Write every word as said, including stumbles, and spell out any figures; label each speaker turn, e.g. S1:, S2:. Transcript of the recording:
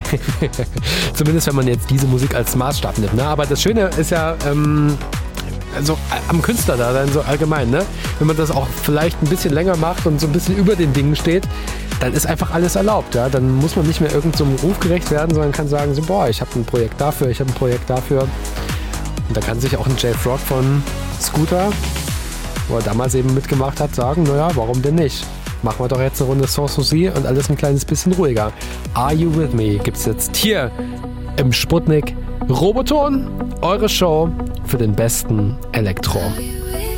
S1: Zumindest wenn man jetzt diese Musik als Maßstab nimmt. Ne? Aber das Schöne ist ja, ähm, also am Künstler da dann so allgemein, ne? Wenn man das auch vielleicht ein bisschen länger macht und so ein bisschen über den Dingen steht, dann ist einfach alles erlaubt. Ja? Dann muss man nicht mehr irgendeinem so Ruf gerecht werden, sondern kann sagen, so, boah, ich habe ein Projekt dafür, ich habe ein Projekt dafür. Und da kann sich auch ein Jay Frog von Scooter, wo er damals eben mitgemacht hat, sagen, naja, warum denn nicht? Machen wir doch jetzt eine Runde Sans Souci und alles ein kleines bisschen ruhiger. Are You With Me gibt's jetzt hier im Sputnik Roboton, eure Show für den besten Elektro.